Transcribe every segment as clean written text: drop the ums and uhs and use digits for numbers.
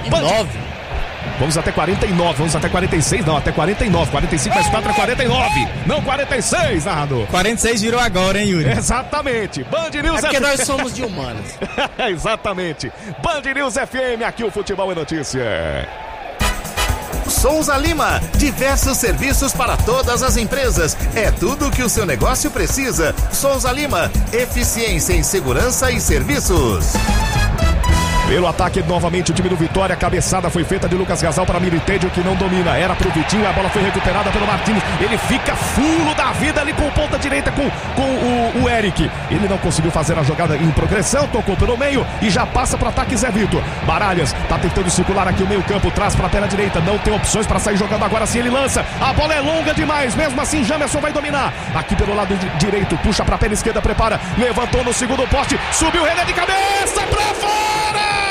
Vamos até 49, vamos até 46, não, até 49, 45 mais 4 é 49, não 46, narrador. 46 virou agora, hein, Yuri? Exatamente, Band News porque nós somos de humanas. Exatamente, Band News FM, aqui o futebol é notícia. Souza Lima, diversos serviços para todas as empresas. É tudo o que o seu negócio precisa. Souza Lima, eficiência em segurança e serviços. Pelo ataque, novamente o time do Vitória. A cabeçada foi feita de Lucas Gasal para Militedio, que não domina. Era pro Vitinho, a bola foi recuperada pelo Martins. Ele fica fulo da vida ali com ponta direita com o Eric. Ele não conseguiu fazer a jogada em progressão, tocou pelo meio e já passa para ataque Zé Vitor. Baralhas tá tentando circular aqui o meio campo, traz para a perna direita. Não tem opções para sair jogando agora. Sim, ele lança. A bola é longa demais. Mesmo assim, Jamerson vai dominar. Aqui pelo lado direito, puxa para a perna esquerda, prepara. Levantou no segundo poste. Subiu, René de cabeça para fora!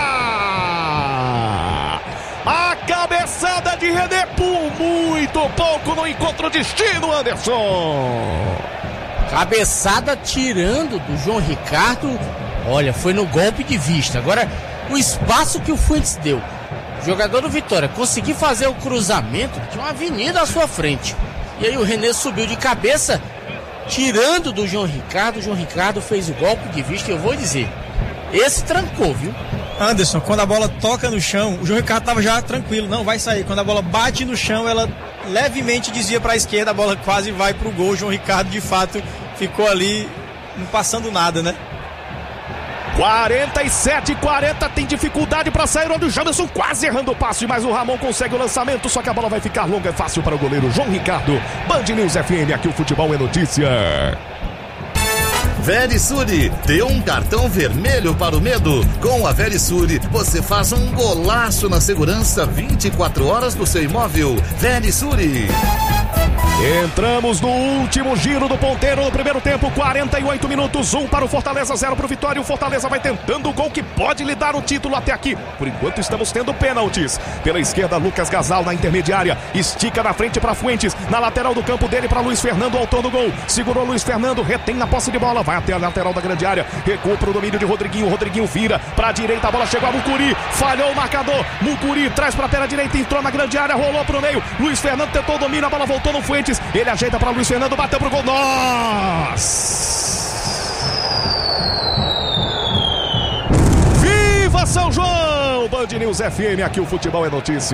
A cabeçada de René por muito pouco no encontro destino, Anderson. Cabeçada tirando do João Ricardo. Olha, foi no golpe de vista. Agora, o espaço que o Fuentes deu. O jogador do Vitória conseguiu fazer o cruzamento, tinha uma avenida à sua frente. E aí o René subiu de cabeça, tirando do João Ricardo. O João Ricardo fez o golpe de vista e eu vou dizer, esse trancou, viu? Anderson, quando a bola toca no chão, o João Ricardo estava já tranquilo, não vai sair. Quando a bola bate no chão, ela levemente desvia para a esquerda, a bola quase vai para o gol. O João Ricardo, de fato, ficou ali não passando nada, né? 47-40, tem dificuldade para sair, onde o Jamerson quase errando o passe, mas o Ramon consegue o lançamento, só que a bola vai ficar longa, é fácil para o goleiro João Ricardo. Band News FM, aqui o futebol é notícia. Verisure, dê um cartão vermelho para o medo. Com a Verisure, você faz um golaço na segurança 24 horas do seu imóvel. Verisure. Entramos no último giro do ponteiro no primeiro tempo, 48 minutos, 1 para o Fortaleza, 0 para o Vitória. O Fortaleza vai tentando o gol que pode lhe dar o título até aqui. Por enquanto estamos tendo pênaltis. Pela esquerda, Lucas Gasal na intermediária, estica na frente para Fuentes, na lateral do campo dele para Luiz Fernando, autor do gol. Segurou Luiz Fernando, retém na posse de bola, vai até a lateral da grande área, recua para o domínio de Rodriguinho. Rodriguinho vira para a direita, a bola chegou a Mucuri, falhou o marcador. Mucuri traz para a perna direita, entrou na grande área, rolou para o meio. Luiz Fernando tentou o domínio, a bola voltou no Fuentes. Ele ajeita para Luiz Fernando, bateu pro gol. Viva São João! Band News FM, aqui o futebol é notícia.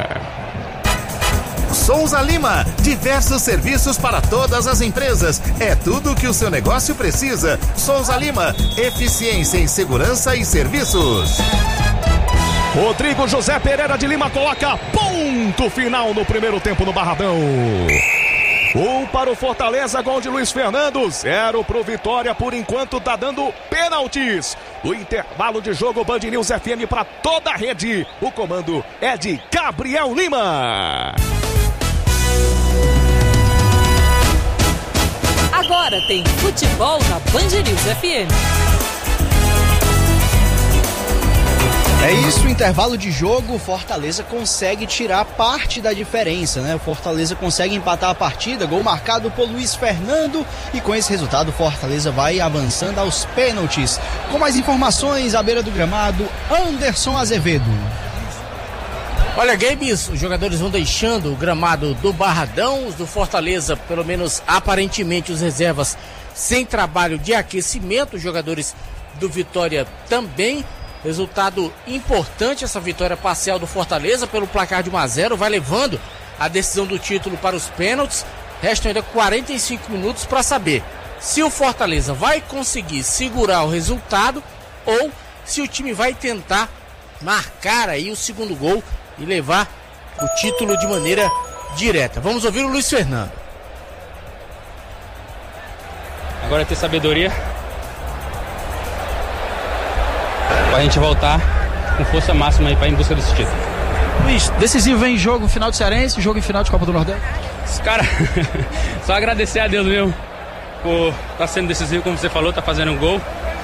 Souza Lima, diversos serviços para todas as empresas. É tudo o que o seu negócio precisa. Souza Lima, eficiência em segurança e serviços. Rodrigo José Pereira de Lima coloca ponto final no primeiro tempo no Barradão. 1 para o Fortaleza, gol de Luiz Fernando, 0 para o Vitória, por enquanto tá dando pênaltis. O intervalo de jogo, Band News FM para toda a rede. O comando é de Gabriel Lima. Agora tem futebol na Band News FM. É isso, intervalo de jogo, o Fortaleza consegue tirar parte da diferença, né? O Fortaleza consegue empatar a partida, gol marcado por Luiz Fernando, e com esse resultado o Fortaleza vai avançando aos pênaltis. Com mais informações, à beira do gramado, Anderson Azevedo. Olha, Games, os jogadores vão deixando o gramado do Barradão, os do Fortaleza, pelo menos aparentemente os reservas, sem trabalho de aquecimento, os jogadores do Vitória também. Resultado importante, essa vitória parcial do Fortaleza pelo placar de 1-0, vai levando a decisão do título para os pênaltis. Restam ainda 45 minutos para saber se o Fortaleza vai conseguir segurar o resultado ou se o time vai tentar marcar aí o segundo gol e levar o título de maneira direta. Vamos ouvir o Luiz Fernando. Agora é ter sabedoria pra gente voltar com força máxima aí pra ir em busca desse título. Luiz, decisivo em jogo final de Cearense, jogo em final de Copa do Nordeste? Cara, só agradecer a Deus mesmo por estar sendo decisivo, como você falou, tá fazendo um gol.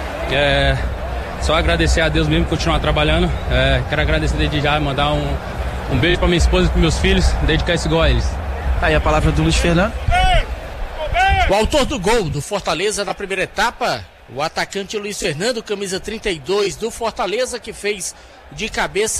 Só agradecer a Deus mesmo, continuar trabalhando. Quero agradecer desde já, mandar um beijo pra minha esposa e pros meus filhos, dedicar esse gol a eles. Aí a palavra do Luiz Fernando. O autor do gol do Fortaleza na primeira etapa, o atacante Luiz Fernando, camisa 32 do Fortaleza, que fez de cabeça